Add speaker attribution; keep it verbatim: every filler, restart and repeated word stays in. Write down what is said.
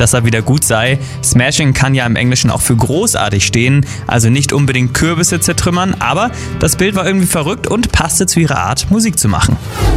Speaker 1: dass er wieder gut sei. Smashing kann ja im Englischen auch für großartig stehen, also nicht unbedingt Kürbisse zertrümmern, aber das Bild war irgendwie verrückt und passte zu ihrer Art, Musik zu machen.